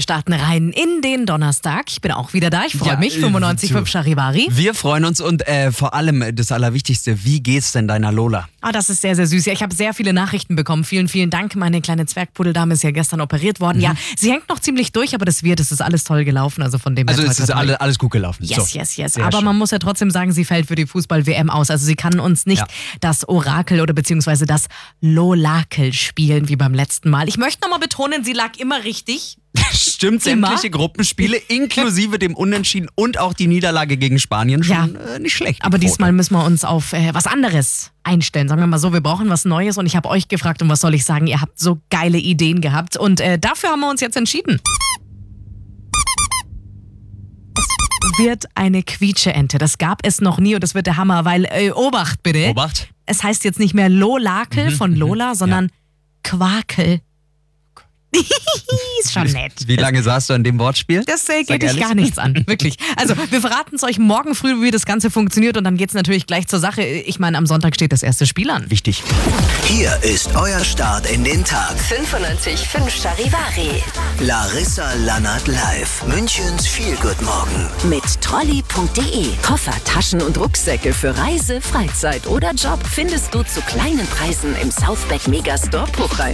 starten rein in den Donnerstag. Ich bin auch wieder da. Ich freue mich. 95.5 Charivari. Wir freuen uns und vor allem das Allerwichtigste, wie geht's denn deiner Lola? Das ist sehr, sehr süß. Ja, ich habe sehr viele Nachrichten bekommen. Vielen, vielen Dank. Meine kleine Zwergpuddeldame ist ja gestern operiert worden. Ja, sie hängt noch ziemlich durch, aber es ist alles toll gelaufen. Also von dem her. Also es ist alles gut gelaufen. Yes. Aber man muss ja trotzdem sagen, sie fällt für die Fußball-WM aus. Also sie kann uns nicht das Orakel oder beziehungsweise das Lolakel spielen wie beim letzten Mal. Ich möchte nochmal betonen, sie lag immer richtig. Stimmt, sämtliche Gruppenspiele inklusive dem Unentschieden und auch die Niederlage gegen Spanien schon nicht schlecht. Aber diesmal müssen wir uns auf was anderes einstellen. Sagen wir mal so, wir brauchen was Neues und ich habe euch gefragt und was soll ich sagen, ihr habt so geile Ideen gehabt und dafür haben wir uns jetzt entschieden. Es wird eine Quietscheente. Das gab es noch nie und das wird der Hammer, weil, Obacht bitte. Obacht. Es heißt jetzt nicht mehr Lolakel von Lola, sondern Quakel. Ist schon nett. Wie lange saßt du an dem Wortspiel? Das geht dich gar nichts an, wirklich. Also wir verraten es euch morgen früh, wie das Ganze funktioniert und dann geht's natürlich gleich zur Sache. Ich meine, am Sonntag steht das erste Spiel an. Wichtig. Hier ist euer Start in den Tag. 95.5 Charivari. Larissa Lannert live. Münchens Feel-Good-Morgen. Mit Trolley.de. Koffer, Taschen und Rucksäcke für Reise, Freizeit oder Job findest du zu kleinen Preisen im Southback Megastore Puchheim.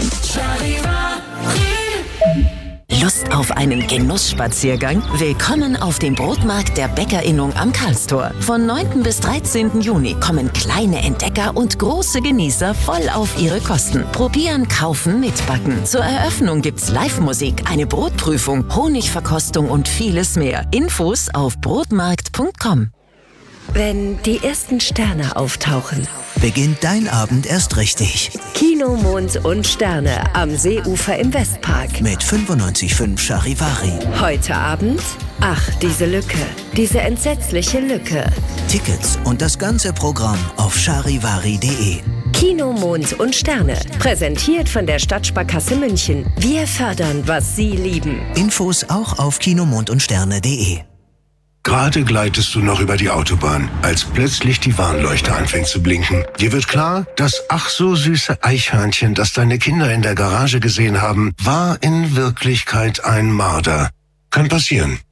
Lust auf einen Genussspaziergang? Willkommen auf dem Brotmarkt der Bäckerinnung am Karlstor. Von 9. bis 13. Juni kommen kleine Entdecker und große Genießer voll auf ihre Kosten. Probieren, kaufen, mitbacken. Zur Eröffnung gibt's Live-Musik, eine Brotprüfung, Honigverkostung und vieles mehr. Infos auf brotmarkt.com. Wenn die ersten Sterne auftauchen, beginnt dein Abend erst richtig. Kino, Mond und Sterne am Seeufer im Westpark. Mit 95.5 Charivari. Heute Abend, diese Lücke. Diese entsetzliche Lücke. Tickets und das ganze Programm auf charivari.de. Kino, Mond und Sterne. Präsentiert von der Stadtsparkasse München. Wir fördern, was Sie lieben. Infos auch auf kinomondundsterne.de. Gerade gleitest du noch über die Autobahn, als plötzlich die Warnleuchte anfängt zu blinken. Dir wird klar, das ach so süße Eichhörnchen, das deine Kinder in der Garage gesehen haben, war in Wirklichkeit ein Marder. Kann passieren.